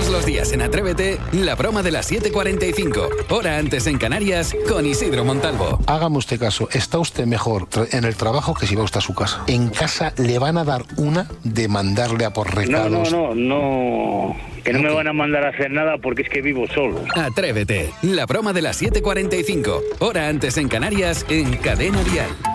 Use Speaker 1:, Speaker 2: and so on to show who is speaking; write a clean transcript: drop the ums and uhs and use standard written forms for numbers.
Speaker 1: Todos los días en Atrévete, la broma de las 7:45, hora antes en Canarias, con Isidro Montalvo.
Speaker 2: Hágame usted caso, está usted mejor en el trabajo que si va usted a su casa. En casa le van a dar una de mandarle a por recados.
Speaker 3: No. Que no me van a mandar a hacer nada porque es que vivo solo.
Speaker 1: Atrévete, la broma de las 7:45, hora antes en Canarias, en Cadena Dial.